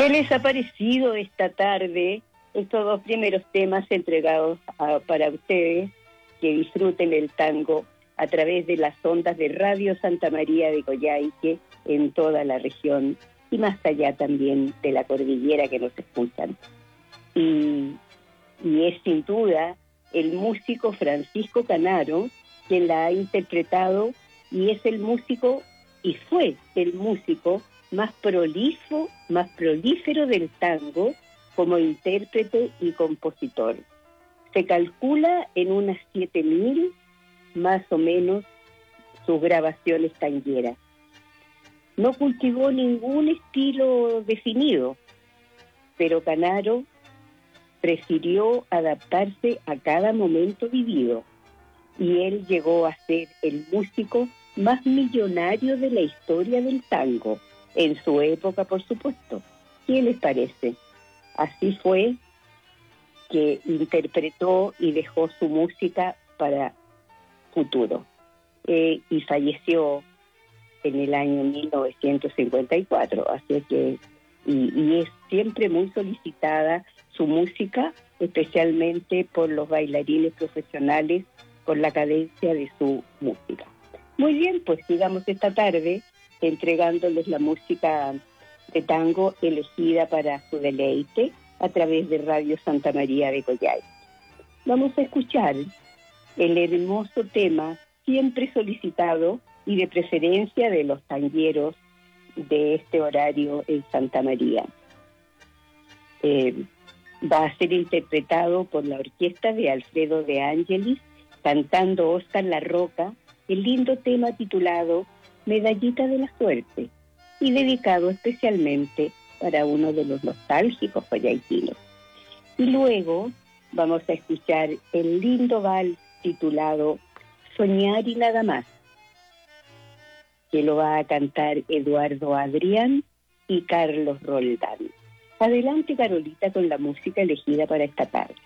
¿Qué les ha parecido esta tarde estos dos primeros temas entregados para ustedes que disfruten el tango a través de las ondas de Radio Santa María de Coyhaique en toda la región y más allá también de la cordillera que nos escuchan? Y es sin duda el músico Francisco Canaro quien la ha interpretado y es el músico y fue el músico más prolífero del tango como intérprete y compositor. Se calcula en unas 7.000 más o menos sus grabaciones tangueras. No cultivó ningún estilo definido, pero Canaro prefirió adaptarse a cada momento vivido y él llegó a ser el músico más millonario de la historia del tango, en su época, por supuesto. ¿Qué les parece? Así fue que interpretó y dejó su música para futuro. Y falleció en el año 1954, así que y es siempre muy solicitada su música, especialmente por los bailarines profesionales, por la cadencia de su música. Muy bien, pues sigamos esta tarde entregándoles la música de tango elegida para su deleite a través de Radio Santa María de Coyhaique. Vamos a escuchar el hermoso tema siempre solicitado y de preferencia de los tangueros de este horario en Santa María. Va a ser interpretado por la orquesta de Alfredo de Ángelis, cantando Óscar La Roca, el lindo tema titulado Medallita de la Suerte, y dedicado especialmente para uno de los nostálgicos coyhaiquinos. Y luego vamos a escuchar el lindo vals titulado Soñar y nada más, que lo va a cantar Eduardo Adrián y Carlos Roldán. Adelante, Carolita, con la música elegida para esta tarde.